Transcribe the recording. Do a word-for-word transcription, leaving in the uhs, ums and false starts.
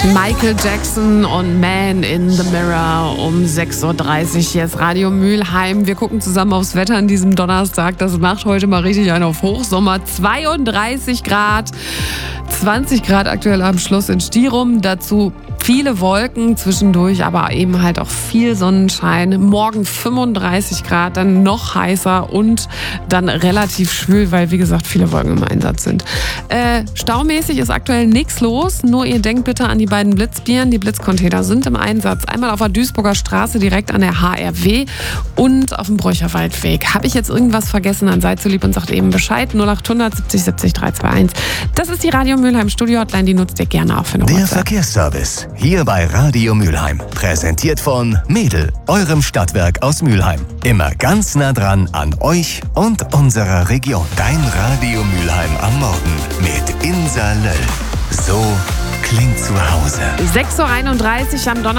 Michael Jackson und Man in the Mirror um sechs Uhr dreißig. Hier ist Radio Mülheim. Wir gucken zusammen aufs Wetter an diesem Donnerstag. Das macht heute mal richtig einen auf Hochsommer. zweiunddreißig Grad, zwanzig Grad aktuell am Schluss in Stirum. Dazu viele Wolken zwischendurch, aber eben halt auch viel Sonnenschein. Morgen fünfunddreißig Grad, dann noch heißer und dann relativ schwül, weil wie gesagt viele Wolken im Einsatz sind. Äh, staumäßig ist aktuell nichts los, nur ihr denkt bitte an die beiden Blitzbieren. Die Blitzcontainer sind im Einsatz. Einmal auf der Duisburger Straße direkt an der H R W und auf dem Bräucherwaldweg. Habe ich jetzt irgendwas vergessen, dann seid so lieb und sagt eben Bescheid. null acht hundert siebzig siebzig dreihunderteinundzwanzig. Das ist die Radio Mülheim Studio Hotline, die nutzt ihr gerne auch für eine Der WhatsApp. Verkehrsservice, hier bei Radio Mülheim. Präsentiert von Mädel, eurem Stadtwerk aus Mülheim. Immer ganz nah dran an euch und unserer Region. Dein Radio Mülheim am Morgen mit Insa Löll. So klingt zu Hause. sechs Uhr einunddreißig am Donnerstag.